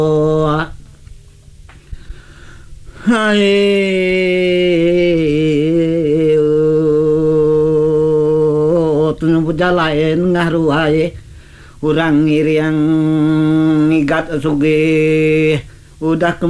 Hai tunu jalaen ngaruh wae urang ngiriang ngigat sugih udah